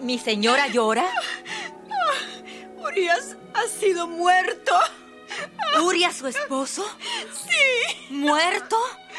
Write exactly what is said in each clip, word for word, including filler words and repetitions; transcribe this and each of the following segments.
¿Mi señora llora? Urías ha sido muerto. ¿Urías, su esposo? Sí. ¿Muerto?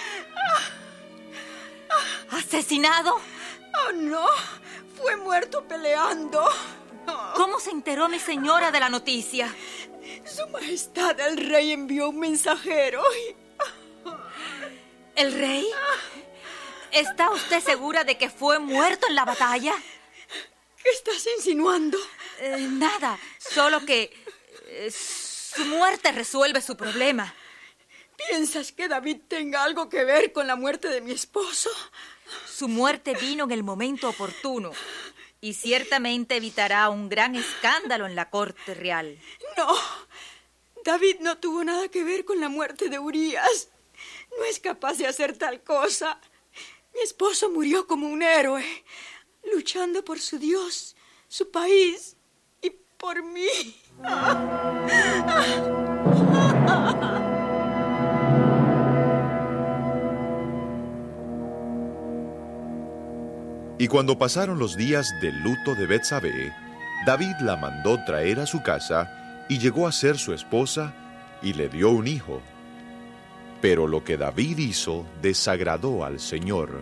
¿Asesinado? Oh, no. Fue muerto peleando. ¿Cómo se enteró mi señora de la noticia? Su Majestad el Rey envió un mensajero y... ¿El Rey? ¿Está usted segura de que fue muerto en la batalla? ¿Qué estás insinuando? Eh, nada, solo que eh, su muerte resuelve su problema. ¿Piensas que David tenga algo que ver con la muerte de mi esposo? Su muerte vino en el momento oportuno y ciertamente evitará un gran escándalo en la corte real. No, David no tuvo nada que ver con la muerte de Urías. No es capaz de hacer tal cosa. Mi esposo murió como un héroe, luchando por su Dios, su país y por mí. Y cuando pasaron los días del luto de Betsabé, David la mandó traer a su casa y llegó a ser su esposa y le dio un hijo. Pero lo que David hizo desagradó al Señor.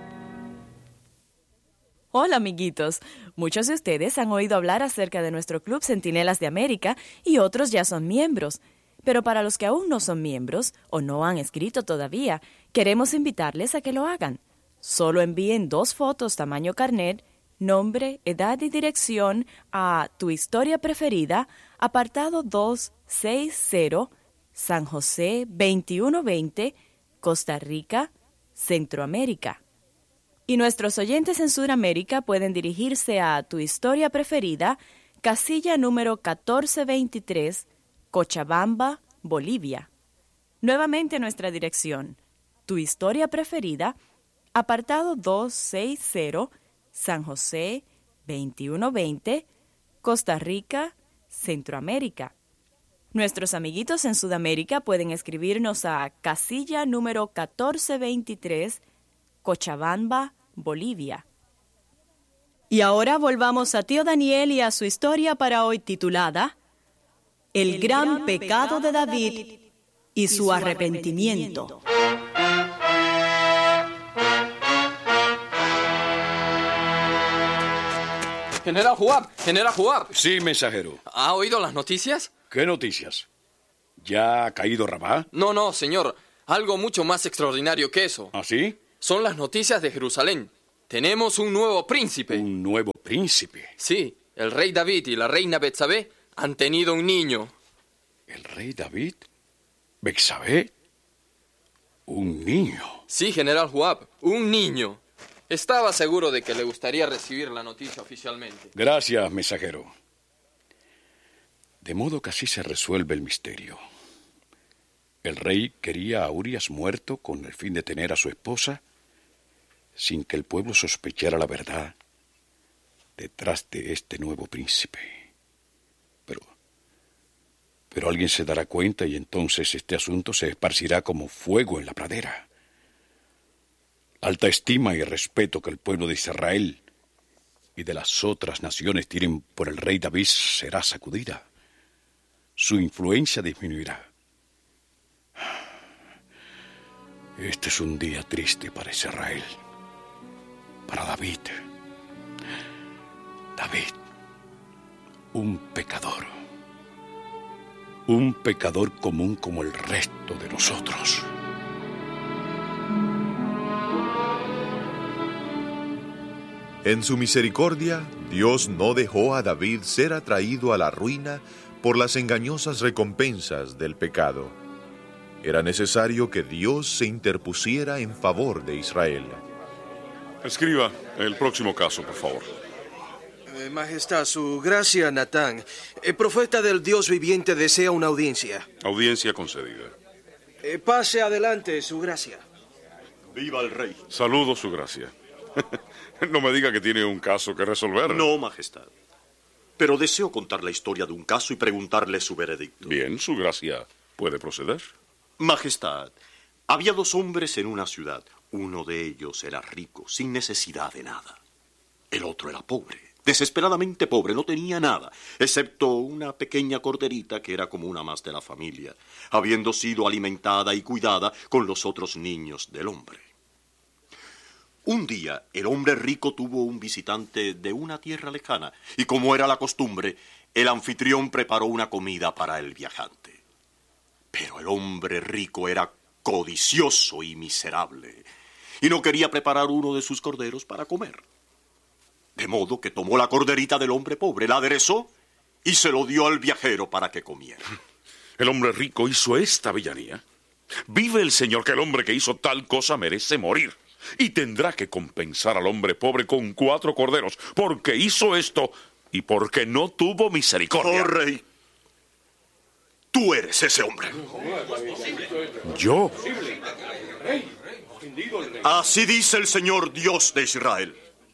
Hola, amiguitos. Muchos de ustedes han oído hablar acerca de nuestro Club Centinelas de América y otros ya son miembros. Pero para los que aún no son miembros o no han escrito todavía, queremos invitarles a que lo hagan. Solo envíen dos fotos tamaño carnet, nombre, edad y dirección a Tu Historia Preferida, apartado doscientos sesenta, San José veintiuno veinte, Costa Rica, Centroamérica. Y nuestros oyentes en Sudamérica pueden dirigirse a Tu Historia Preferida, casilla número catorce veintitrés, Cochabamba, Bolivia. Nuevamente nuestra dirección, Tu Historia Preferida, apartado doscientos sesenta, San José veintiuno veinte, Costa Rica, Centroamérica. Nuestros amiguitos en Sudamérica pueden escribirnos a casilla número catorce veintitrés, Cochabamba, Bolivia. Y ahora volvamos a tío Daniel y a su historia para hoy titulada El, El gran, gran pecado de David y su, su arrepentimiento. General Joab, General Joab. Sí, mensajero. ¿Ha oído las noticias? ¿Qué noticias? ¿Ya ha caído Rabá? No, no, señor. Algo mucho más extraordinario que eso. ¿Ah, sí? Son las noticias de Jerusalén. Tenemos un nuevo príncipe. ¿Un nuevo príncipe? Sí, el rey David y la reina Betsabé han tenido un niño. ¿El rey David? ¿Betsabé? ¿Un niño? Sí, General Joab, un niño. Estaba seguro de que le gustaría recibir la noticia oficialmente. Gracias, mensajero. De modo que así se resuelve el misterio. El rey quería a Urías muerto con el fin de tener a su esposa, sin que el pueblo sospechara la verdad detrás de este nuevo príncipe. Pero, pero alguien se dará cuenta y entonces este asunto se esparcirá como fuego en la pradera. La alta estima y respeto que el pueblo de Israel y de las otras naciones tienen por el rey David será sacudida. Su influencia disminuirá. Este es un día triste para Israel, para David. David, un pecador, un pecador común como el resto de nosotros. En su misericordia, Dios no dejó a David ser atraído a la ruina por las engañosas recompensas del pecado. Era necesario que Dios se interpusiera en favor de Israel. Escriba el próximo caso, por favor. Eh, Majestad, su gracia, Natán. El profeta del Dios viviente desea una audiencia. Audiencia concedida. Eh, pase adelante, su gracia. ¡Viva el rey! Saludo, su gracia. No me diga que tiene un caso que resolver. No, Majestad. Pero deseo contar la historia de un caso y preguntarle su veredicto. Bien, su gracia puede proceder. Majestad, había dos hombres en una ciudad. Uno de ellos era rico, sin necesidad de nada. El otro era pobre, desesperadamente pobre, no tenía nada, excepto una pequeña corderita que era como una más de la familia, habiendo sido alimentada y cuidada con los otros niños del hombre. Un día, el hombre rico tuvo un visitante de una tierra lejana, y como era la costumbre, el anfitrión preparó una comida para el viajante. Pero el hombre rico era codicioso y miserable, y no quería preparar uno de sus corderos para comer. De modo que tomó la corderita del hombre pobre, la aderezó y se lo dio al viajero para que comiera. El hombre rico hizo esta villanía. Vive el Señor que el hombre que hizo tal cosa merece morir. Y tendrá que compensar al hombre pobre con cuatro corderos, porque hizo esto y porque no tuvo misericordia. Oh, rey, tú eres ese hombre. ¿Yo? Así dice el Señor Dios de Israel.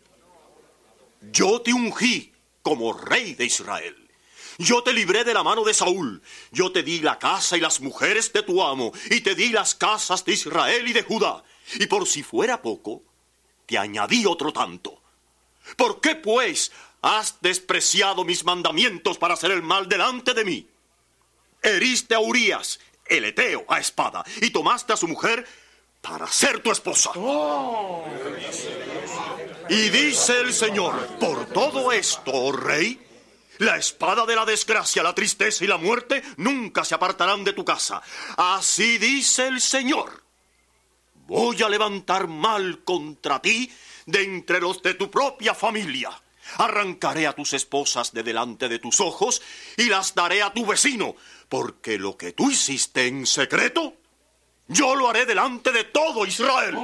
Yo te ungí como rey de Israel. Yo te libré de la mano de Saúl. Yo te di la casa y las mujeres de tu amo, y te di las casas de Israel y de Judá. Y por si fuera poco, te añadí otro tanto. ¿Por qué, pues, has despreciado mis mandamientos para hacer el mal delante de mí? Heriste a Urías, el heteo, a espada, y tomaste a su mujer para ser tu esposa. Oh. Y dice el Señor, por todo esto, oh rey, la espada de la desgracia, la tristeza y la muerte nunca se apartarán de tu casa. Así dice el Señor. Voy a levantar mal contra ti de entre los de tu propia familia. Arrancaré a tus esposas de delante de tus ojos y las daré a tu vecino, porque lo que tú hiciste en secreto, yo lo haré delante de todo Israel.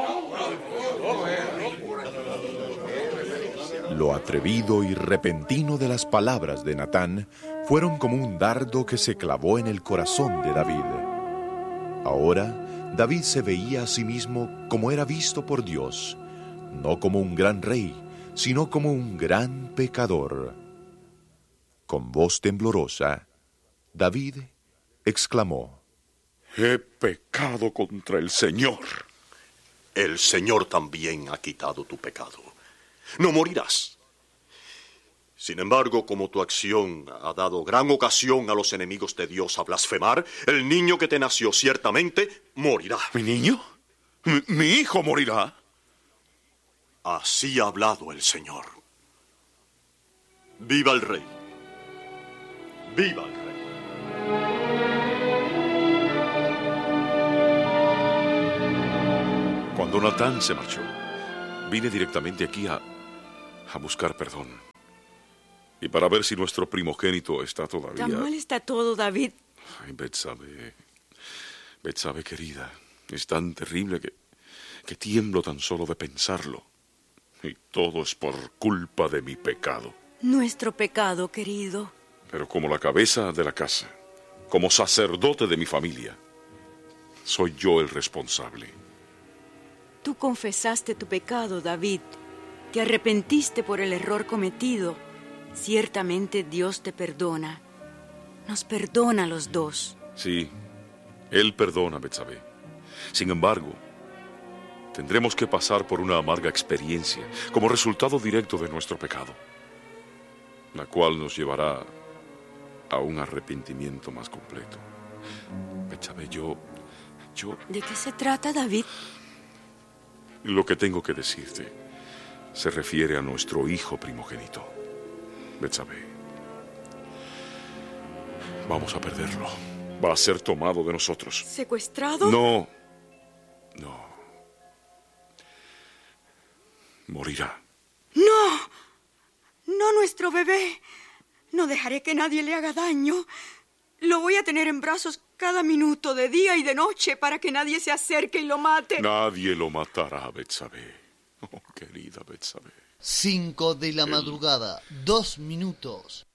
Lo atrevido y repentino de las palabras de Natán fueron como un dardo que se clavó en el corazón de David. Ahora, David se veía a sí mismo como era visto por Dios, no como un gran rey, sino como un gran pecador. Con voz temblorosa, David exclamó: He pecado contra el Señor. El Señor también ha quitado tu pecado. No morirás. Sin embargo, como tu acción ha dado gran ocasión a los enemigos de Dios a blasfemar, el niño que te nació ciertamente morirá. ¿Mi niño? ¿Mi, mi hijo morirá? Así ha hablado el Señor. ¡Viva el Rey! ¡Viva el Rey! Cuando Natán se marchó, vine directamente aquí a, a buscar perdón. Y para ver si nuestro primogénito está todavía... Tan mal está todo, David. Ay, Betsabe, Betsabe querida, es tan terrible que, que tiemblo tan solo de pensarlo. Y todo es por culpa de mi pecado. Nuestro pecado, querido. Pero como la cabeza de la casa, como sacerdote de mi familia, soy yo el responsable. Tú confesaste tu pecado, David. Te arrepentiste por el error cometido. Ciertamente Dios te perdona. Nos perdona a los dos. Sí, Él perdona, Betsabe. Sin embargo, tendremos que pasar por una amarga experiencia como resultado directo de nuestro pecado, la cual nos llevará a un arrepentimiento más completo. Betsabe, yo... yo... ¿De qué se trata, David? Lo que tengo que decirte se refiere a nuestro hijo primogénito. Betsabe, vamos a perderlo. Va a ser tomado de nosotros. ¿Secuestrado? No, no. Morirá. ¡No! ¡No, nuestro bebé! No dejaré que nadie le haga daño. Lo voy a tener en brazos cada minuto, de día y de noche, para que nadie se acerque y lo mate. Nadie lo matará, Betsabe. Oh, querida Betsabe. Cinco de la madrugada, dos minutos.